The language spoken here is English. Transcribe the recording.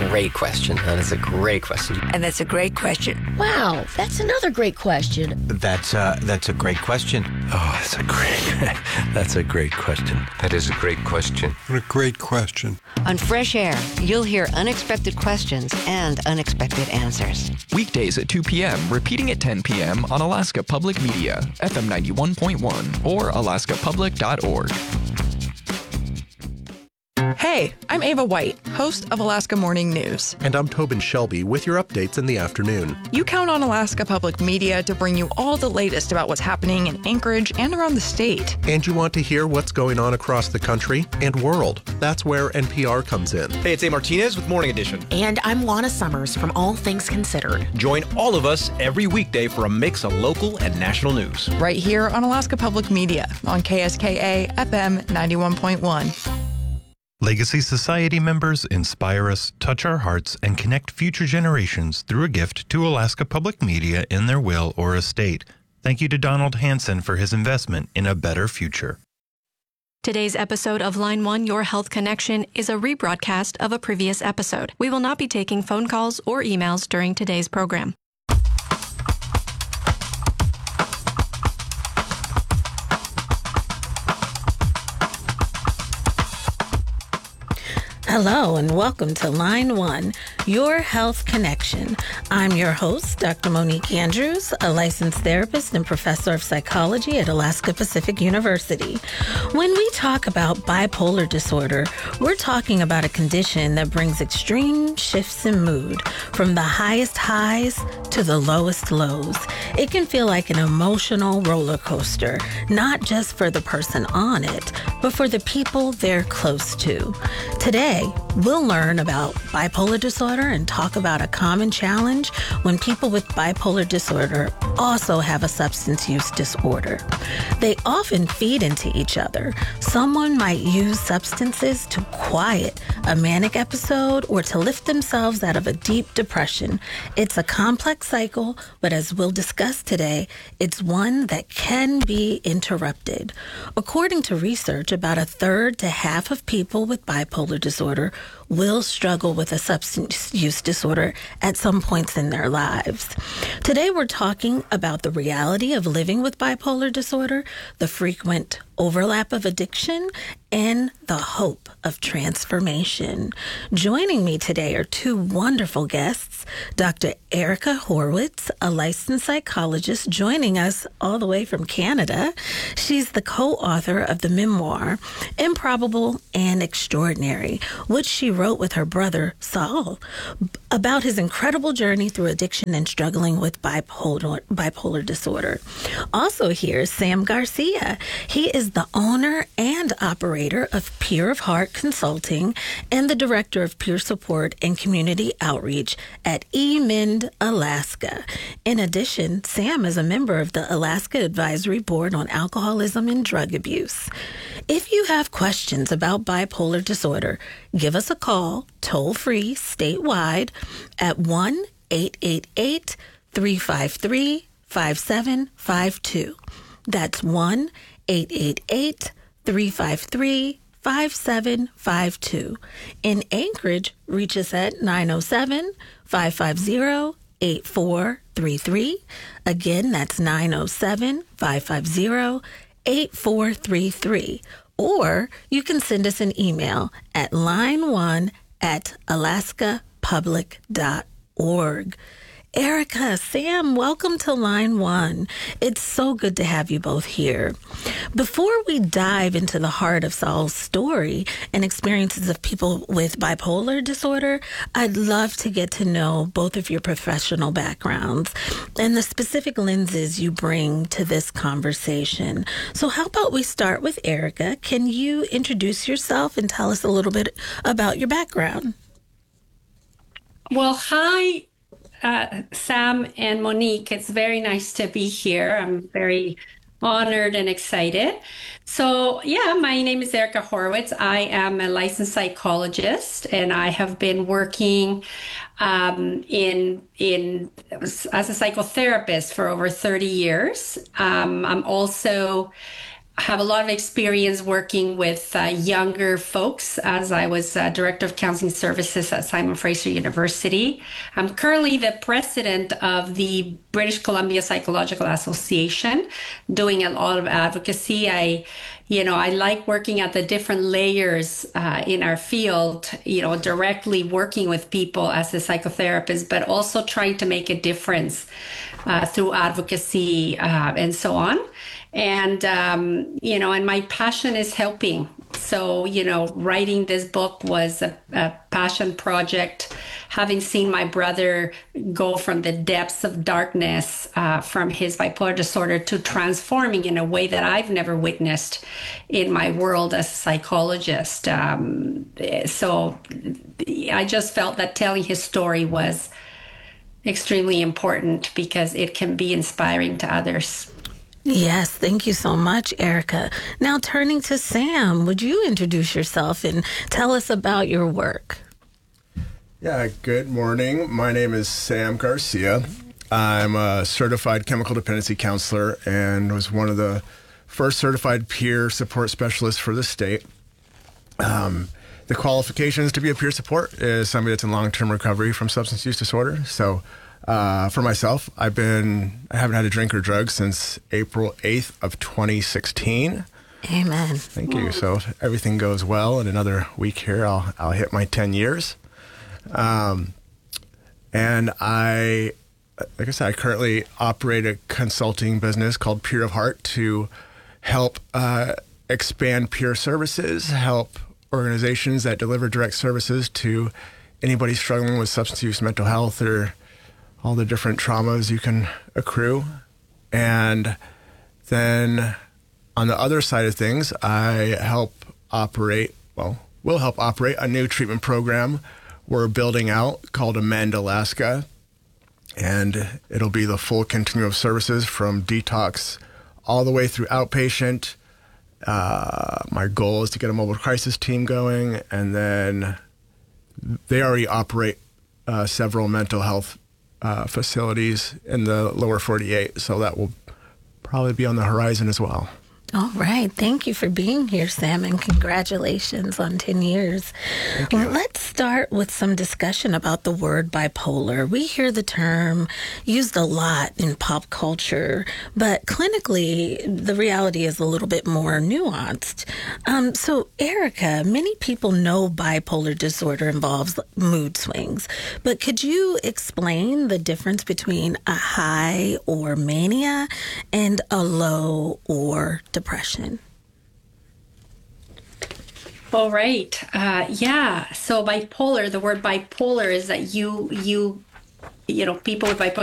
great question. That is a great question. And that's a great question. Wow, that's another great question. That's a great question. Oh, that's a great question. That is a great question. What a great question. On Fresh Air, you'll hear unexpected questions and unexpected answers. Weekdays at 2 p.m., repeating at 10 p.m. on Alaska Public Media, FM 91.1 or alaskapublic.org. Hey, I'm Ava White, host of Alaska Morning News. And I'm Tobin Shelby with your updates in the afternoon. You count on Alaska Public Media to bring you all the latest about what's happening in Anchorage and around the state. And you want to hear what's going on across the country and world. That's where NPR comes in. Hey, it's A. Martinez with Morning Edition. And I'm Lana Summers from All Things Considered. Join all of us every weekday for a mix of local and national news. Right here on Alaska Public Media on KSKA FM 91.1. Legacy Society members inspire us, touch our hearts, and connect future generations through a gift to Alaska Public Media in their will or estate. Thank you to Donald Hanson for his investment in a better future. Today's episode of Line 1 Your Health Connection is a rebroadcast of a previous episode. We will not be taking phone calls or emails during today's program. Hello and welcome to Line 1, Your Health Connection. I'm your host, Dr. Monique Andrews, a licensed therapist and professor of psychology at Alaska Pacific University. When we talk about bipolar disorder, we're talking about a condition that brings extreme shifts in mood, from the highest highs to the lowest lows. It can feel like an emotional roller coaster, not just for the person on it, but for the people they're close to. Today, we'll learn about bipolar disorder and talk about a common challenge when people with bipolar disorder also have a substance use disorder. They often feed into each other. Someone might use substances to quiet a manic episode or to lift themselves out of a deep depression. It's a complex cycle, but as we'll discuss today, it's one that can be interrupted. According to research, about a third to half of people with bipolar disorder will struggle with a substance use disorder at some points in their lives. Today, we're talking about the reality of living with bipolar disorder, the frequent overlap of addiction, and the hope of transformation. Joining me today are two wonderful guests, Dr. Erica Horwitz, a licensed psychologist joining us all the way from Canada. She's the co-author of the memoir, Improbable and Extraordinary, which she wrote with her brother, Saul, about his incredible journey through addiction and struggling with bipolar disorder. Also here is Sam Garcia. He is the owner and operator of Peer of Heart Consulting and the director of peer support and community outreach at eMend Alaska. In addition, Sam is a member of the Alaska Advisory Board on Alcoholism and Drug Abuse. If you have questions about bipolar disorder, give us a call, toll-free, statewide, at 1-888-353-5752. That's 1-888-353-5752. In Anchorage, reach us at 907-550-8433. Again, that's 907-550-8433. Or you can send us an email at line1@alaskapublic.org. Erica, Sam, welcome to Line 1. It's so good to have you both here. Before we dive into the heart of Saul's story and experiences of people with bipolar disorder, I'd love to get to know both of your professional backgrounds and the specific lenses you bring to this conversation. So how about we start with Erica? Can you introduce yourself and tell us a little bit about your background? Well, hi, Sam and Monique. It's very nice to be here. I'm very honored and excited. So, my name is Erica Horwitz. I am a licensed psychologist, and I have been working as a psychotherapist for over 30 years. I'm also have a lot of experience working with younger folks as I was Director of Counseling Services at Simon Fraser University. I'm currently the president of the British Columbia Psychological Association, doing a lot of advocacy. I like working at the different layers in our field, directly working with people as a psychotherapist, but also trying to make a difference through advocacy and so on. And, and my passion is helping. So, writing this book was a passion project. Having seen my brother go from the depths of darkness from his bipolar disorder to transforming in a way that I've never witnessed in my world as a psychologist. So I just felt that telling his story was extremely important because it can be inspiring to others. Yes, thank you so much, Erica. Now turning to Sam, would you introduce yourself and tell us about your work? Yeah, good morning. My name is Sam Garcia. I'm a certified chemical dependency counselor and was one of the first certified peer support specialists for the state. The qualifications to be a peer support is somebody that's in long-term recovery from substance use disorder. So for myself, I haven't had a drink or drug since April 8th of 2016. Amen. Thank you. So if everything goes well, in another week here, I'll hit my 10 years. And like I said, I currently operate a consulting business called Peer of Heart to help expand peer services, help organizations that deliver direct services to anybody struggling with substance use, mental health, or all the different traumas you can accrue. And then on the other side of things, I will help operate a new treatment program we're building out called Amend Alaska. And it'll be the full continuum of services from detox all the way through outpatient. My goal is to get a mobile crisis team going, and then they already operate several mental health facilities in the lower 48, so that will probably be on the horizon as well. All right. Thank you for being here, Sam, and congratulations on 10 years. Well, let's start with some discussion about the word bipolar. We hear the term used a lot in pop culture, but clinically, the reality is a little bit more nuanced. So, Erica, many people know bipolar disorder involves mood swings, but could you explain the difference between a high or mania and a low or depression? All right. So bipolar, the word bipolar is that you people with bipolar